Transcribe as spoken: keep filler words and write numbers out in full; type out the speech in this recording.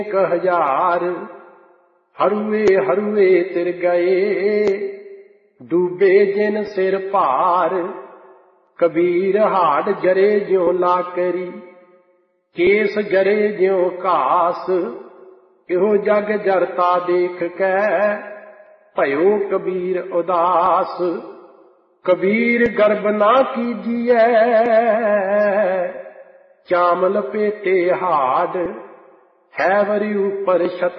एक हजार हरुए हरुए तिर गए, डूबे जिन सिर भार। कबीर हाड़ जरे ज्यों लाकरी, केस जरे ज्यों घास। इहो जग जरता देख कै, भयो कबीर उदास। कबीर गर्भ ना कीजिए, चाम लपेटे हाड। है वरी ऊपर छत